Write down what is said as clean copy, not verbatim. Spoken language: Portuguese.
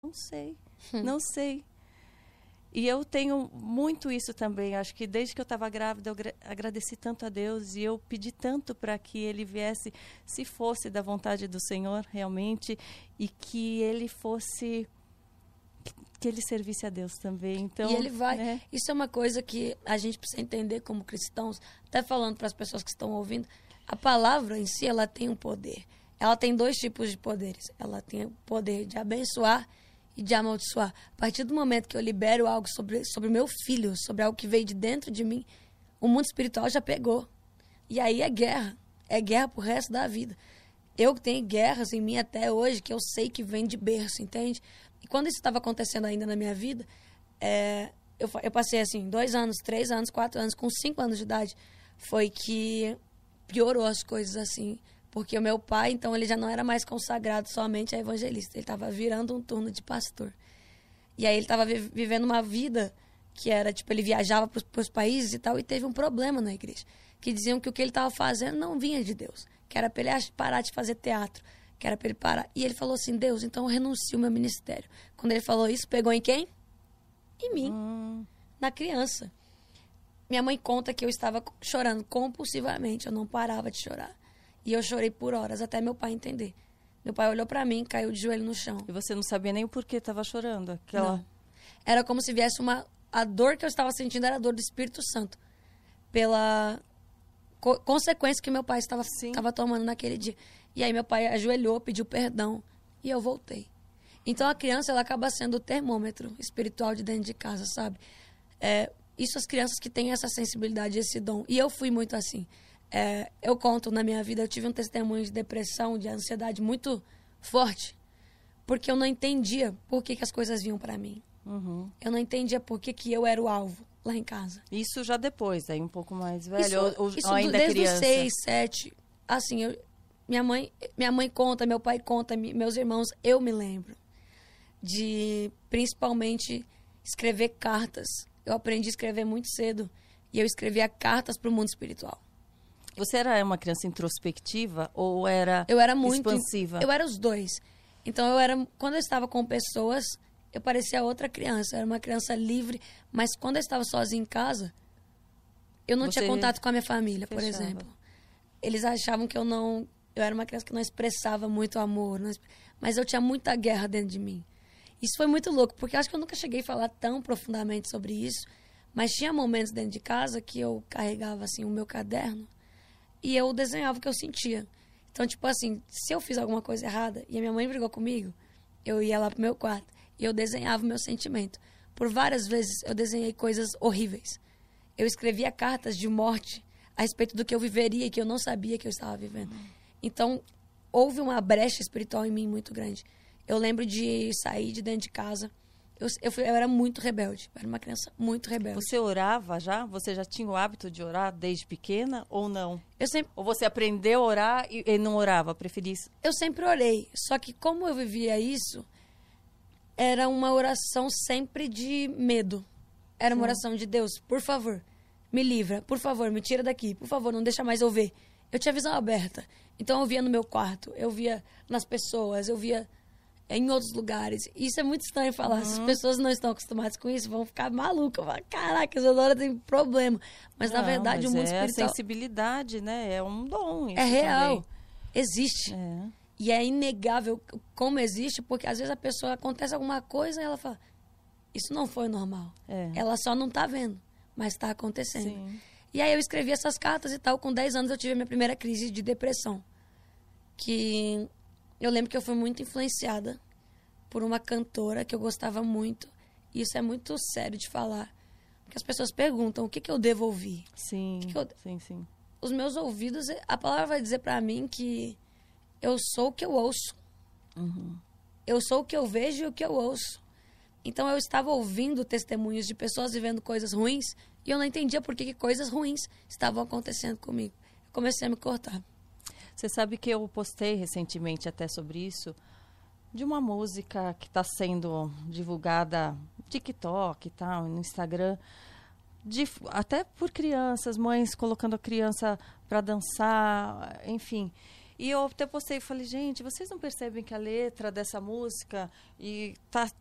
Não sei, não sei. E eu tenho muito isso também. Acho que desde que eu estava grávida, eu agradeci tanto a Deus e eu pedi tanto para que Ele viesse, se fosse da vontade do Senhor, realmente, e que Ele fosse, que Ele servisse a Deus também. Então, e Ele vai. Né? Isso é uma coisa que a gente precisa entender como cristãos, até falando para as pessoas que estão ouvindo, a palavra em si, ela tem um poder. Ela tem 2 tipos de poderes. Ela tem o poder de abençoar e de amaldiçoar. A partir do momento que eu libero algo sobre o meu filho, sobre algo que veio de dentro de mim, o mundo espiritual já pegou. E aí é guerra pro resto da vida. Eu tenho guerras em mim até hoje que eu sei que vem de berço, entende? E quando isso estava acontecendo ainda na minha vida, eu passei assim, 2 anos, 3 anos, 4 anos, com 5 anos de idade, foi que piorou as coisas assim. Porque o meu pai, então, ele já não era mais consagrado somente a evangelista. Ele estava virando um turno de pastor. E aí ele estava vivendo uma vida que era, tipo, ele viajava para os países e tal, e teve um problema na igreja. Que diziam que o que ele estava fazendo não vinha de Deus. Que era para ele parar de fazer teatro. Que era para ele parar. E ele falou assim, Deus, então eu renuncio ao meu ministério. Quando ele falou isso, pegou em quem? Em mim. Na criança. Minha mãe conta que eu estava chorando compulsivamente. Eu não parava de chorar. E eu chorei por horas, até meu pai entender. Meu pai olhou pra mim, caiu de joelho no chão. E você não sabia nem o porquê estava chorando? Não. Era como se viesse a dor que eu estava sentindo era a dor do Espírito Santo. Pela consequência que meu pai estava tomando naquele dia. E aí meu pai ajoelhou, pediu perdão. E eu voltei. Então a criança, ela acaba sendo o termômetro espiritual de dentro de casa, sabe? Isso as crianças que têm essa sensibilidade, esse dom. E eu fui muito assim. Eu conto na minha vida, eu tive um testemunho de depressão, de ansiedade muito forte, porque eu não entendia por que as coisas vinham para mim. Uhum. Eu não entendia por que eu era o alvo lá em casa. Isso já depois, aí um pouco mais velho, isso ou ainda desde criança? Os 6, 7, assim, minha mãe conta, meu pai conta, meus irmãos, eu me lembro de, principalmente, escrever cartas. Eu aprendi a escrever muito cedo e eu escrevia cartas para o mundo espiritual. Você era uma criança introspectiva ou era muito expansiva? Eu era os 2. Então, quando eu estava com pessoas, eu parecia outra criança. Eu era uma criança livre, mas quando eu estava sozinha em casa, eu não tinha contato com a minha família, por exemplo. Eles achavam que eu era uma criança que não expressava muito amor, mas eu tinha muita guerra dentro de mim. Isso foi muito louco, porque eu acho que eu nunca cheguei a falar tão profundamente sobre isso, mas tinha momentos dentro de casa que eu carregava assim o meu caderno e eu desenhava o que eu sentia. Então, tipo assim, se eu fiz alguma coisa errada e a minha mãe brigou comigo, eu ia lá pro meu quarto e eu desenhava o meu sentimento. Por várias vezes eu desenhei coisas horríveis. Eu escrevia cartas de morte a respeito do que eu viveria e que eu não sabia que eu estava vivendo. Então, houve uma brecha espiritual em mim muito grande. Eu lembro de sair de dentro de casa. Eu era muito rebelde. Eu era uma criança muito rebelde. Você orava já? Você já tinha o hábito de orar desde pequena ou não? Ou você aprendeu a orar e não orava? Preferia isso? Eu sempre orei. Só que como eu vivia isso, era uma oração sempre de medo. Era uma oração de Deus, por favor, me livra. Por favor, me tira daqui. Por favor, não deixa mais eu ver. Eu tinha visão aberta. Então eu via no meu quarto, eu via nas pessoas, eu via em outros lugares. Isso é muito estranho falar. Se as pessoas não estão acostumadas com isso, vão ficar malucas. Vão falar, caraca, a Isadora tem problema. Mas, na verdade, o mundo espiritual... a sensibilidade, né? É um dom. Isso é real. Também. Existe. E é inegável como existe, porque às vezes a pessoa acontece alguma coisa e ela fala, isso não foi normal. Ela só não está vendo, mas está acontecendo. Sim. E aí eu escrevi essas cartas e tal. Com 10 anos eu tive a minha primeira crise de depressão. Que... eu lembro que eu fui muito influenciada por uma cantora que eu gostava muito. E isso é muito sério de falar. Porque as pessoas perguntam, o que eu devo ouvir? Sim, sim. Os meus ouvidos, a palavra vai dizer pra mim que eu sou o que eu ouço. Uhum. Eu sou o que eu vejo e o que eu ouço. Então eu estava ouvindo testemunhos de pessoas vivendo coisas ruins e eu não entendia por que coisas ruins estavam acontecendo comigo. Eu comecei a me cortar. Você sabe que eu postei recentemente até sobre isso, de uma música que está sendo divulgada no TikTok e tal, no Instagram, até por crianças, mães colocando a criança para dançar, enfim. E eu até postei e falei, gente, vocês não percebem que a letra dessa música e tá